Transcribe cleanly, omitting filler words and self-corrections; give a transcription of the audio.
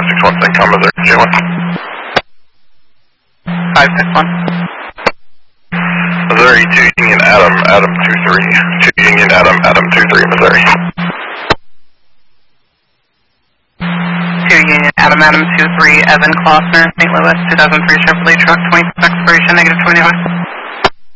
561 St. Thomas, J1. 561. Missouri 2 Union Adam, Adam 23. 2 Union Adam, Adam 23, Missouri. 2 Union Adam, Adam 23, Evan Klossner, St. Louis, 2003 Chevrolet truck, 26 expiration, -25.